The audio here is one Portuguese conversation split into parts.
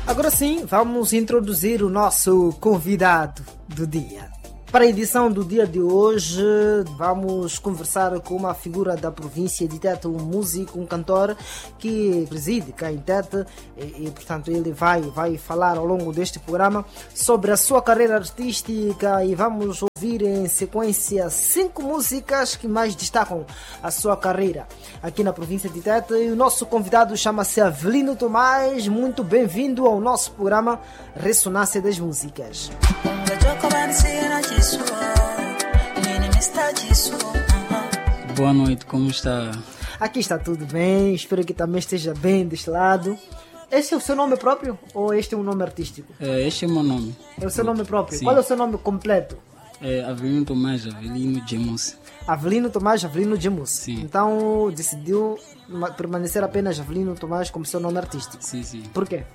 Agora sim, vamos introduzir o nosso convidado do dia. Para a edição do dia de hoje, vamos conversar com uma figura da província de Tete, um músico, um cantor que reside cá em Tete e portanto, ele vai falar ao longo deste programa sobre a sua carreira artística e vamos ouvir em sequência 5 músicas que mais destacam a sua carreira aqui na província de Tete. E o nosso convidado chama-se Avelino Tomás. Muito bem-vindo ao nosso programa Ressonância das Músicas. Boa noite, como está? Aqui está tudo bem, espero que também esteja bem deste lado. Este é o seu nome próprio ou este é um nome artístico? Este é o meu nome. É o seu nome próprio? Sim. Qual é o seu nome completo? Avelino Tomás Avelino Gemus. Avelino Tomás Avelino Gemus. Sim. Então decidiu permanecer apenas Avelino Tomás como seu nome artístico. Sim. Por quê?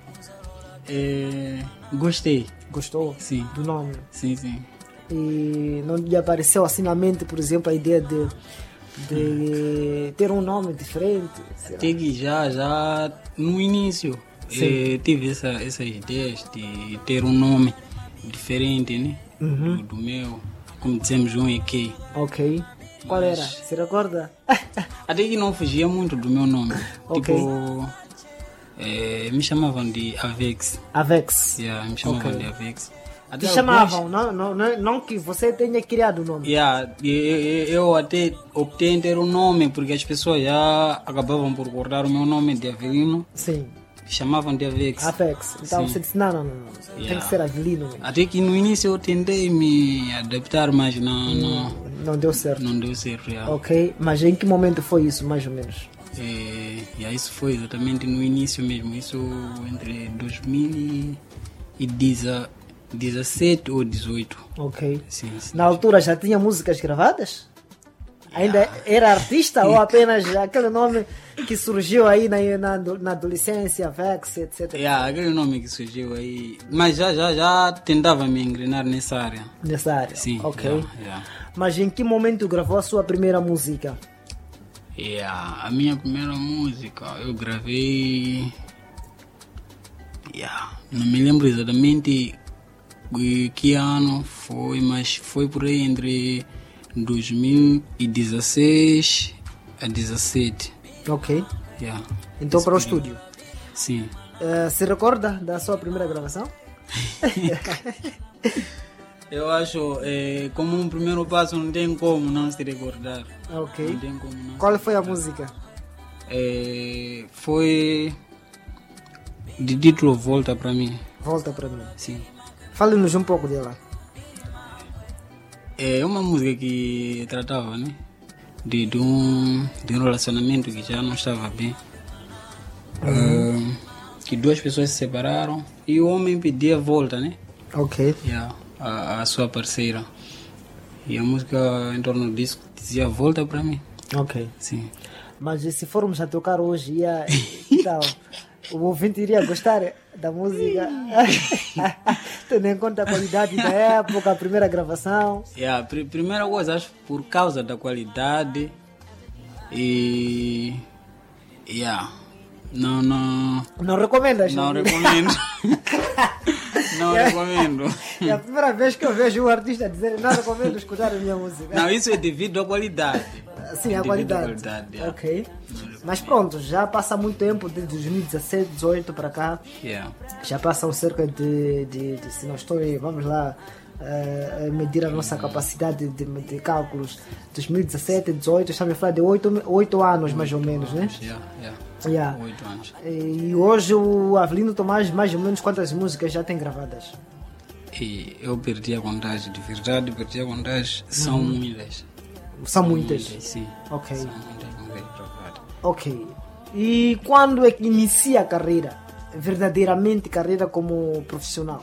Gostei. Gostou? Sim. Do nome? Sim. E não lhe apareceu assim na mente, por exemplo, a ideia de ter um nome diferente? Até que já no início tive essas ideias de ter um nome diferente, né? Uhum. Do meu, como dizemos, um EQ. Ok. Qual era? Se recorda? Até que não fugia muito do meu nome. Ok. Tipo, me chamavam de Avex. Avex. Me chamavam Ok. de Avex. Te chamavam, não que você tenha criado o nome. Eu até optei em ter um nome porque as pessoas já acabavam por guardar o meu nome de Avelino. Sim. Chamavam de Avex. Avex. Então Sim. você disse, não. Tem que ser Avelino mesmo. Até que no início eu tentei me adaptar, mas não deu certo. não deu certo. Ok, mas em que momento foi isso, mais ou menos? Isso foi exatamente no início mesmo. Isso entre 2017 ou 18. Ok. Sim. Na altura já tinha músicas gravadas? Ainda era artista ou apenas aquele nome que surgiu aí na adolescência, Avex, etc? Aquele nome que surgiu aí. Mas já tentava me engrenar nessa área. Nessa área? Sim. Ok. Mas em que momento gravou a sua primeira música? A minha primeira música eu gravei. Não me lembro exatamente que ano foi, mas foi por aí entre 2016 a 17. Ok. Yeah. Então para o estúdio. Sim. Se recorda da sua primeira gravação? Eu acho, como um primeiro passo, não tem como não se recordar. Ok. Não tem como não. Qual foi a música? Foi de título Volta Pra Mim. Volta para mim. Sim. Fale-nos um pouco dela. É uma música que tratava, né? De um relacionamento que já não estava bem. Que duas pessoas se separaram e o homem pedia volta, né? Ok. A sua parceira. E a música em torno disso dizia volta pra mim. Ok. Sim. Mas se formos a tocar hoje, então, o ouvinte iria gostar da música, tendo em conta a qualidade da época, a primeira gravação. Primeira coisa, acho por causa da qualidade e não recomendas? Não recomendo. Não recomendo. É a primeira vez que eu vejo um artista dizer não recomendo escutar a minha música. Não, isso é devido à qualidade. Sim, a qualidade. Ok. Mas pronto, já passa muito tempo, desde 2017, 2018 para cá. Já passam cerca de se não estou, vamos lá, medir a nossa capacidade de cálculos. 2017, 2018, estamos a falar de 8 anos mais ou menos, né? 8 anos. E hoje o Avelino Tomás, mais ou menos quantas músicas já tem gravadas? E eu perdi a contagem, de verdade, perdi a contagem. São muitas. São muitas? Sim. Ok. São muitas gravadas. Ok. E quando é que inicia a carreira? Verdadeiramente carreira como profissional?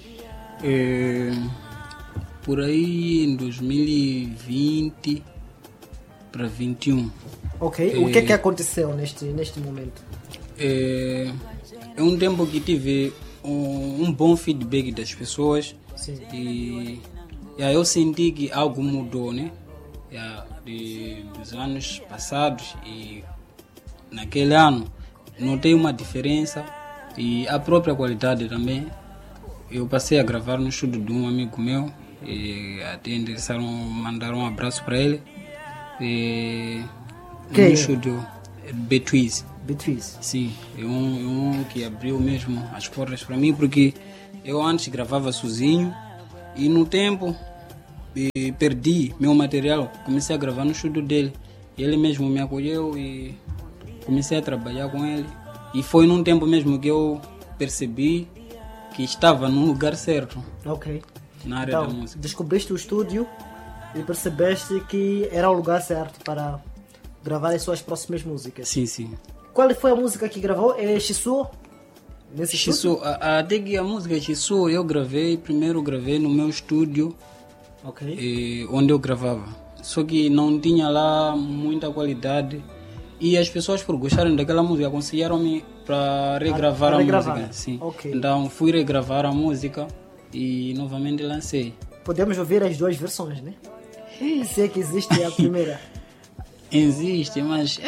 Por aí em 2020 para 21. Ok. O que é que aconteceu neste momento? É um tempo que tive um bom feedback das pessoas. Sim. E eu senti que algo mudou, né? Dos anos passados, e naquele ano notei uma diferença E a própria qualidade também. Eu passei a gravar no estúdio de um amigo meu. E até interessaram, mandaram um abraço para ele. E no estúdio B-Twiz. B-Twiz. Sim, é um que abriu mesmo as portas para mim, porque eu antes gravava sozinho e no tempo perdi meu material. Comecei a gravar no estúdio dele. Ele mesmo me acolheu e comecei a trabalhar com ele. E foi num tempo mesmo que eu percebi que estava no lugar certo. Ok. Na área da música. Descobriste o estúdio e percebeste que era o lugar certo para gravar as suas próximas músicas. Sim, sim. Qual foi a música que gravou? É Shisu? Shisu, até que a música Shisu primeiro gravei no meu estúdio, onde eu gravava. Só que não tinha lá muita qualidade e as pessoas, por gostarem daquela música, aconselharam-me para regravar a música. Sim. Okay. Então fui regravar a música e novamente lancei. Podemos ouvir as duas versões, né? Sei que existe a primeira. Existe, mas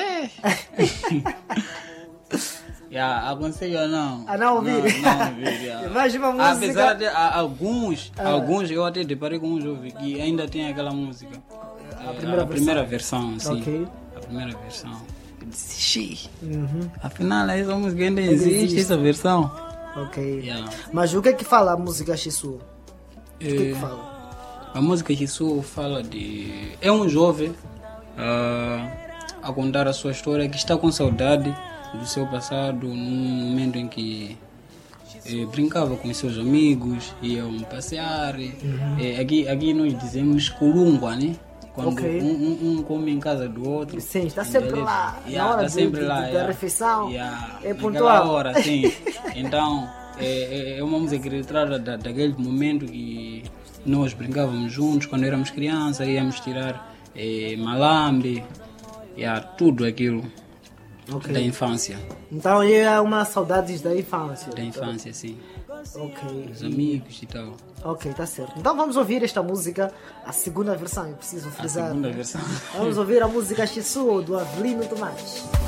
aconselho a não. A não ouvir. Não ouvir. Mais uma música. Apesar de alguns eu até deparei com um jovem que ainda tem aquela música. A primeira versão, sim. Okay. A primeira versão. Eu disse, afinal essa música ainda existe, essa versão. Ok. Mas o que é que fala a música Shisu? O que é que fala? A música Shisu fala de... É um jovem a contar a sua história, que está com saudade do seu passado, num momento em que brincava com seus amigos, iam passear. Aqui nós dizemos curungua, né? Quando um come em casa do outro. Sim, está sempre lá. Na hora da refeição. É pontual. Hora, sim. Então, é uma música que retrata daquele momento que nós brincávamos juntos quando éramos crianças, íamos tirar malambe, tudo aquilo da infância. Então é uma saudades da infância. Da infância, sim. Ok. Os amigos e tal. Ok, tá certo. Então vamos ouvir esta música, a segunda versão, eu preciso frisar. A segunda versão. Vamos ouvir a música Shisu do Avelino Tomás.